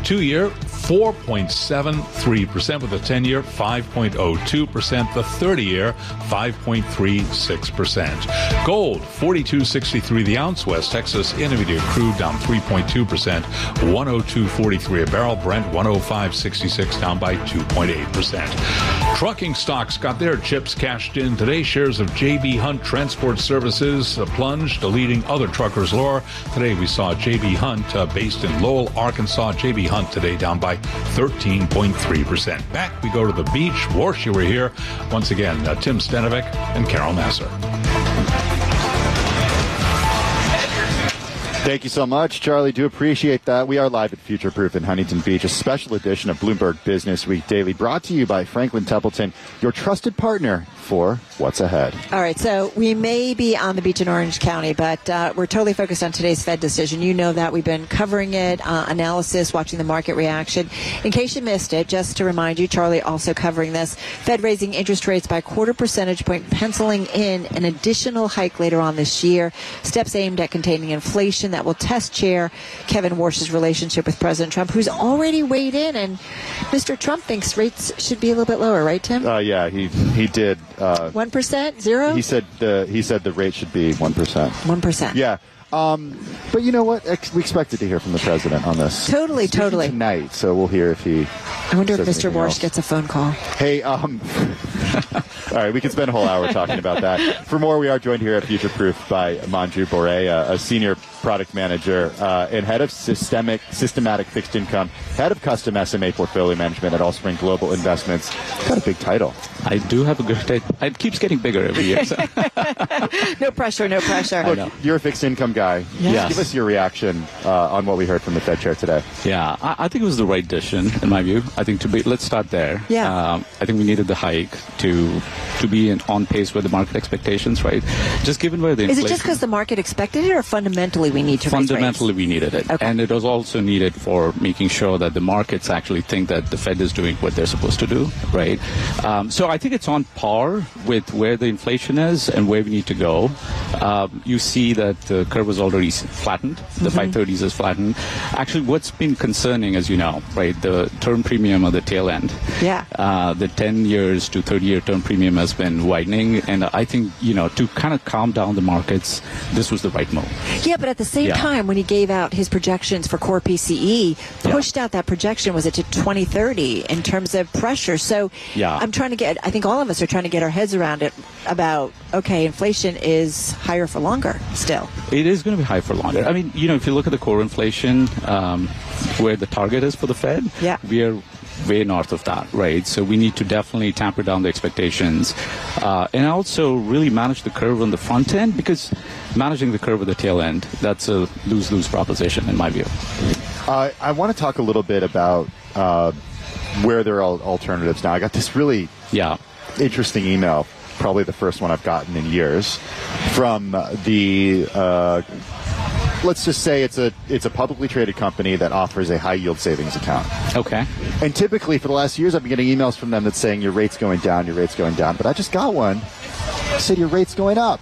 2-year, 4.73%, with the 10-year, 5.02%, the 30-year, 5.36%. Gold, $42.63 the ounce. West Texas Intermediate crude down 3.2%, 102.43 a barrel. Brent, 105.66, down by 2.8%. Trucking stocks got their chips cashed in today. Shares of J.B. Hunt Transport Services plunged, leading other truckers lower. Today we saw J.B. Hunt, based in Lowell, Arkansas. J.B. Hunt today down by 13.3%. Back we go to the beach. Warsh, you were here. Once again, Tim Stenovic and Carol Nasser. Thank you so much, Charlie. Do appreciate that. We are live at Future Proof in Huntington Beach, a special edition of Bloomberg Business Week Daily, brought to you by Franklin Templeton, your trusted partner for what's ahead. All right, so we may be on the beach in Orange County, but we're totally focused on today's Fed decision. You know that. We've been covering it, analysis, watching the market reaction. In case you missed it, just to remind you, Charlie also covering this, Fed raising interest rates by 0.25 percentage point, penciling in an additional hike later on this year. Steps aimed at containing inflation that will test Chair Kevin Warsh's relationship with President Trump, who's already weighed in, and Mr. Trump thinks rates should be a little bit lower, right, Tim? Yeah, he did. 1%? Zero? He said the rate should be 1%. 1%. Yeah. But you know what? We expected to hear from the president on this. Totally. Tonight, so we'll hear if he. I wonder if Mr. Warsh gets a phone call. Hey, all right, we could spend a whole hour talking about that. For more, we are joined here at Future Proof by Manju Bore, a senior product manager and head of systematic fixed income, head of custom SMA portfolio management at Allspring Global Investments. Got a big title. I do have a good title. It keeps getting bigger every year. So. No pressure. Look, you're a fixed income guy. Yes. Give us your reaction on what we heard from the Fed chair today. Yeah, I think it was the right decision, in my view. I think let's start there. Yeah. I think we needed the hike to be on pace with the market expectations, right? Just given where the inflation... Is it just because the market expected it, or fundamentally we need to raise rates? Fundamentally, we needed it. Okay. And it was also needed for making sure that the markets actually think that the Fed is doing what they're supposed to do, right? So I think it's on par with where the inflation is and where we need to go. You see that the curve was already flattened. The 530s is flattened. Actually, what's been concerning, as you know, right, the term premium on the tail end. Yeah. The 10 years to 30-year term premium has been widening. And I think, to kind of calm down the markets, this was the right move. Yeah, but at the same time, when he gave out his projections for core PCE, pushed out that projection, was it to 2030 in terms of pressure? So I'm trying to I think all of us are trying to get our heads around it about, okay, inflation is higher for longer still. It is going to be high for longer. I mean, if you look at the core inflation, where the target is for the Fed, we are way north of that, right? So we need to definitely tamper down the expectations and also really manage the curve on the front end, because managing the curve at the tail end, that's a lose-lose proposition in my view. I want to talk a little bit about where there are alternatives now. I got this really interesting email, probably the first one I've gotten in years, from the let's just say it's a publicly traded company that offers a high yield savings account. Okay. And typically for the last years I've been getting emails from them that's saying your rate's going down, but I just got one that said your rate's going up.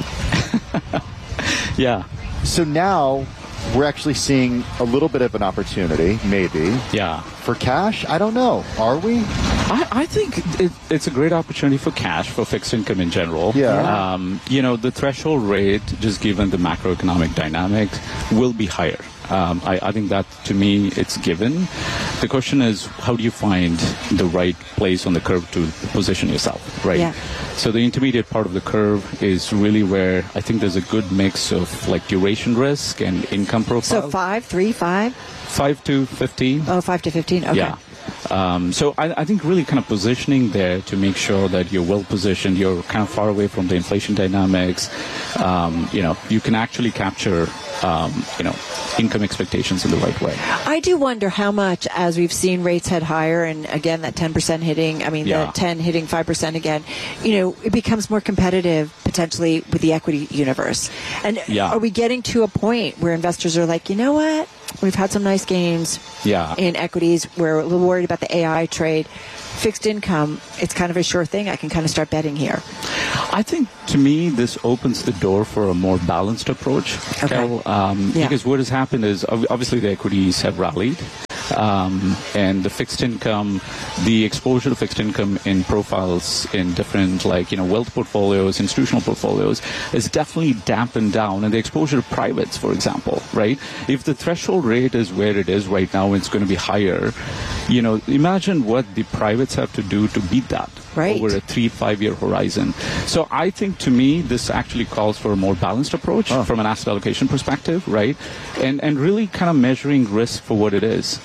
Yeah. So now we're actually seeing a little bit of an opportunity, maybe. Yeah. For cash? I don't know. Are we? I think it's a great opportunity for cash, for fixed income in general. Yeah. The threshold rate, just given the macroeconomic dynamics, will be higher. I think that, to me, it's given. The question is, how do you find the right place on the curve to position yourself, right? Yeah. So the intermediate part of the curve is really where I think there's a good mix of like duration risk and income profile. So 5, 3, 5? 5 to 15. Oh, 5 to 15. Okay. Yeah. So I think really kind of positioning there to make sure that you're well positioned, you're kind of far away from the inflation dynamics. You can actually capture, income expectations in the right way. I do wonder how much, as we've seen rates head higher, and again that 10% hitting, the 10 hitting 5% again, it becomes more competitive potentially with the equity universe. And are we getting to a point where investors are like, you know what? We've had some nice gains in equities. We're a little worried about the AI trade. Fixed income, it's kind of a sure thing. I can kind of start betting here. I think, to me, this opens the door for a more balanced approach, Carol, because what has happened is, obviously, the equities have rallied. And the fixed income, the exposure to fixed income in profiles in different, wealth portfolios, institutional portfolios, is definitely dampened down. And the exposure to privates, for example, right? If the threshold rate is where it is right now, it's going to be higher. Imagine what the privates have to do to beat that over a 3-5 year horizon. So I think, to me, this actually calls for a more balanced approach from an asset allocation perspective, right? And really kind of measuring risk for what it is.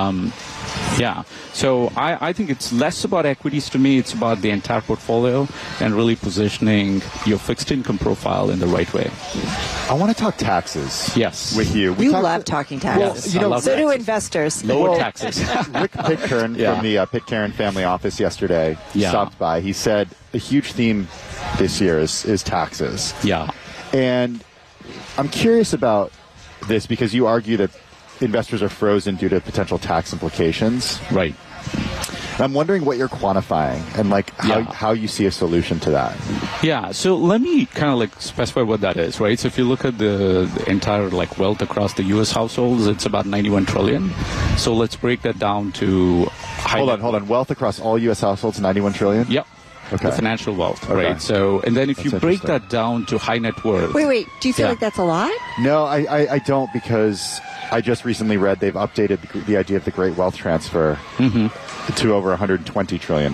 So I think it's less about equities to me. It's about the entire portfolio and really positioning your fixed income profile in the right way. I want to talk taxes. Yes. With you. You love talking taxes. Well, so do investors. Lower taxes. Rick Pitcairn from the Pitcairn family office yesterday stopped by. He said a huge theme this year is taxes. Yeah. And I'm curious about this because you argue that investors are frozen due to potential tax implications. Right. I'm wondering what you're quantifying and how you see a solution to that. Yeah, so let me kind of specify what that is, right? So if you look at the entire wealth across the U.S. households, it's about $91 trillion. So let's break that down to... Hold on. Wealth across all U.S. households, $91 trillion? Yep. Okay. The financial wealth, right? So, and then if you break that down to high net worth... Wait. Do you feel like that's a lot? No, I don't, because I just recently read they've updated the idea of the Great Wealth Transfer to over $120 trillion.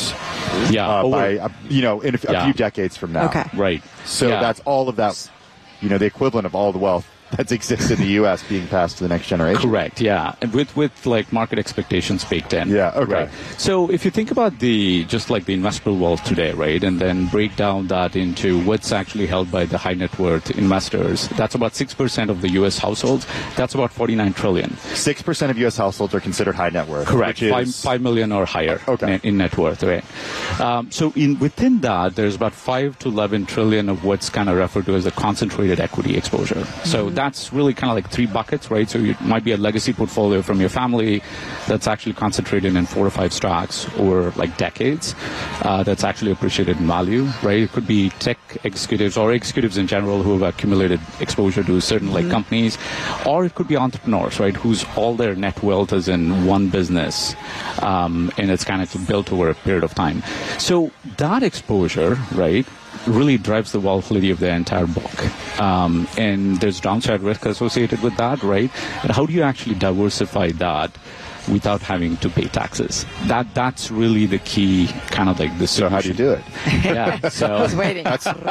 In a few decades from now. Okay. Right. So that's all of that, the equivalent of all the wealth that's exists in the U.S. being passed to the next generation. Correct, yeah. And with market expectations baked in. Yeah, okay. Right. So if you think about the investable wealth today, right, and then break down that into what's actually held by the high net worth investors, that's about 6% of the U.S. households. That's about $49 trillion. 6% of U.S. households are considered high net worth. Correct. Which is... $5 million or higher in net worth, right? So within that, there's about $5 to $11 trillion of what's kind of referred to as a concentrated equity exposure. So that's really kind of 3 buckets, right? So it might be a legacy portfolio from your family that's actually concentrated in 4 or 5 stocks over decades that's actually appreciated in value, right? It could be tech executives or executives in general who have accumulated exposure to certain companies, or it could be entrepreneurs, right, whose all their net wealth is in one business, and it's kind of built over a period of time. So that exposure, right, really drives the volatility of the entire book. And there's downside risk associated with that, right? And how do you actually diversify that without having to pay taxes? That's really the key kind of the solution. So how do you do it? Yeah. So I was waiting.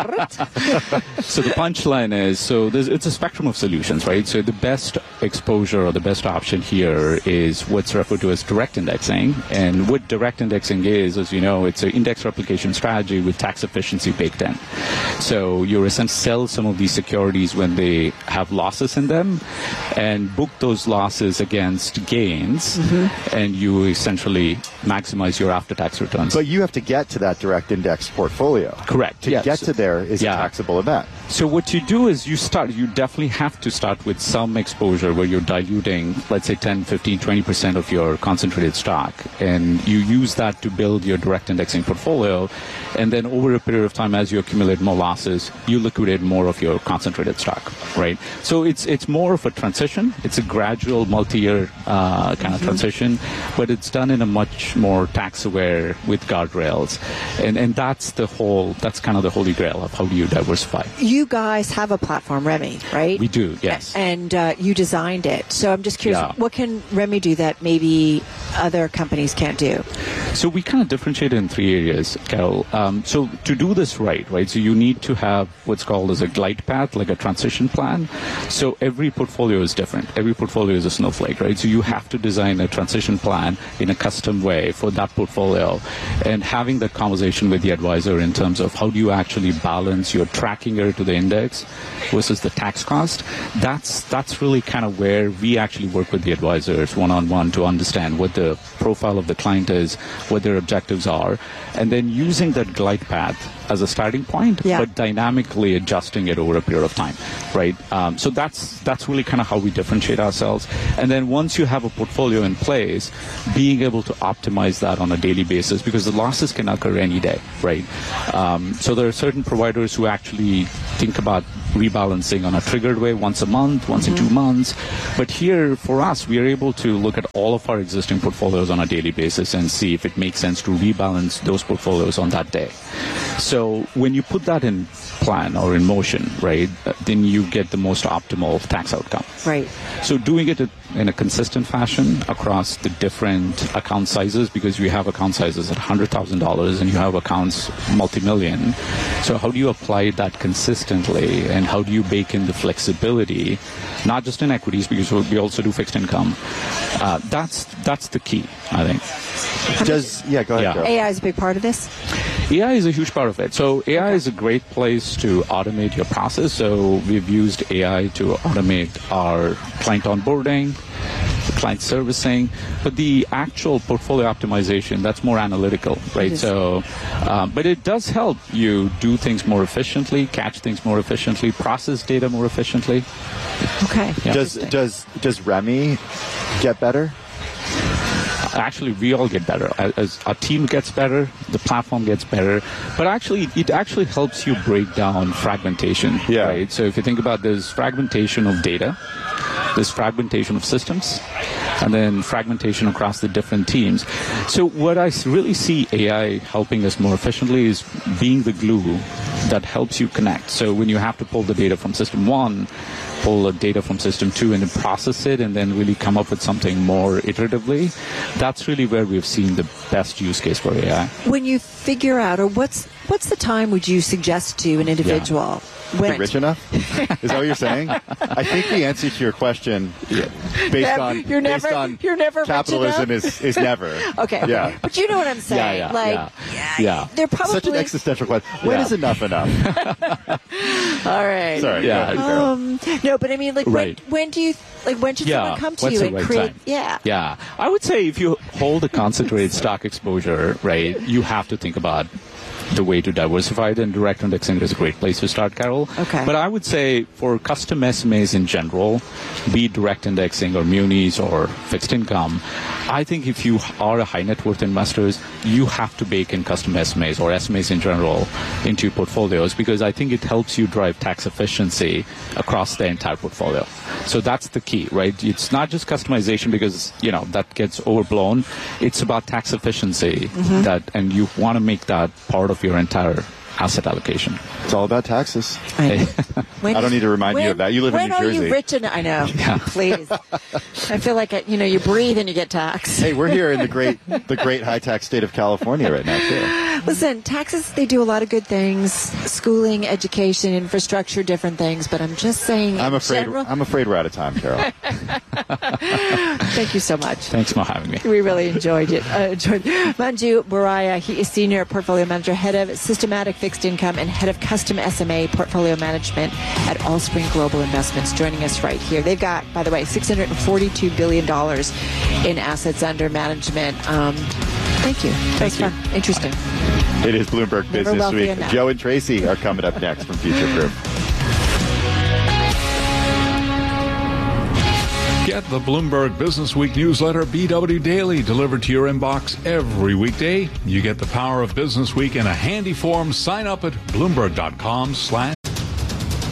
So the punchline is, it's a spectrum of solutions, right? So the best exposure or the best option here is what's referred to as direct indexing. And what direct indexing is, as you know, it's an index replication strategy with tax efficiency baked in. So you essentially sell some of these securities when they have losses in them and book those losses against gains, and you essentially maximize your after-tax returns. But you have to get to that direct index portfolio. Correct. To get to there is a taxable event. So what you do is you definitely have to start with some exposure where you're diluting, let's say 10, 15, 20% of your concentrated stock, and you use that to build your direct indexing portfolio, and then over a period of time, as you accumulate more losses, you liquidate more of your concentrated stock, right? So it's more of a transition. It's a gradual, multi-year kind of transition, but it's done in a much more tax-aware with guardrails, and that's kind of the holy grail of how do you diversify. You guys have a platform, Remy, right? We do, yes. And you designed it. So I'm just curious, what can Remy do that maybe other companies can't do? So we kind of differentiate in 3 areas, Carol. So to do this right, so you need to have what's called as a glide path, like a transition plan. So every portfolio is different. Every portfolio is a snowflake, right? So you have to design a transition plan in a custom way for that portfolio, and having that conversation with the advisor in terms of how do you actually balance your tracking error to the index versus the tax cost. That's really kind of where we actually work with the advisors one-on-one to understand what the profile of the client is, what their objectives are, and then using that glide path as a starting point, but dynamically adjusting it over a period of time, right? So that's really kind of how we differentiate ourselves. And then once you have a portfolio in place, being able to optimize that on a daily basis, because the losses can occur any day, right? So there are certain providers who actually think about rebalancing on a triggered way once a month, once in 2 months. But here, for us, we are able to look at all of our existing portfolios on a daily basis and see if it makes sense to rebalance those portfolios on that day. So when you put that in plan or in motion, right, then you get the most optimal tax outcome. Right. So doing it in a consistent fashion across the different account sizes, because you have account sizes at $100,000 and you have accounts multi-million. So how do you apply that consistently, and how do you bake in the flexibility, not just in equities, because we also do fixed income? That's the key, I think. Go ahead. Joe. AI is a big part of this? AI is a huge part of it. So AI is a great place to automate your process. So we've used AI to automate our client onboarding, client servicing, but the actual portfolio optimization, that's more analytical, right? So, but it does help you do things more efficiently, catch things more efficiently, process data more efficiently. Okay. Yeah. Does Remy get better? Actually, we all get better. As our team gets better, the platform gets better. But actually, it actually helps you break down fragmentation. Yeah. Right? So if you think about this fragmentation of data, this fragmentation of systems, and then fragmentation across the different teams. So what I really see AI helping us more efficiently is being the glue that helps you connect. So when you have to pull the data from system 1, pull the data from system 2 and then process it and then really come up with something more iteratively, that's really where we've seen the best use case for AI. When you figure out, or what's the time would you suggest to an individual? When rich enough? Is that what you're saying? I think the answer to your question, based on capitalism, is never. Okay. Yeah. But you know what I'm saying? Yeah. They're probably such an existential question. When is enough enough? All right. Sorry. No, but I mean, like, right. when should someone come to you and create? Time? Yeah. I would say if you hold a concentrated stock exposure, right, you have to think about the way to diversify it, and direct indexing is a great place to start, Carol. Okay. But I would say for custom SMAs in general, be it direct indexing or munis or fixed income, I think if you are a high net worth investors, you have to bake in custom SMAs or SMAs in general into your portfolios, because I think it helps you drive tax efficiency across the entire portfolio. So that's the key, right? It's not just customization, because, that gets overblown. It's about tax efficiency, and you want to make that part of your entire asset allocation. It's all about taxes. I don't need to remind you of that. You live in New Jersey. When are you rich enough? I know. Yeah. Please. I feel like you breathe and you get taxed. Hey, we're here in the great high tax state of California right now too. Listen, taxes, they do a lot of good things: schooling, education, infrastructure, different things. But I'm just saying. I'm afraid we're out of time, Carol. Thank you so much. Thanks for having me. We really enjoyed it. Manju Boraya, he is Senior Portfolio Manager, Head of Systematic Fixed Income, and Head of Custom SMA Portfolio Management at Allspring Global Investments, joining us right here. They've got, by the way, $642 billion in assets under management. Thank you. That was fun. Interesting. It is Bloomberg Business Week. Joe and Tracy are coming up next from Future Proof. Get the Bloomberg Business Week newsletter, BW Daily, delivered to your inbox every weekday. You get the power of Business Week in a handy form. Sign up at Bloomberg.com/BW.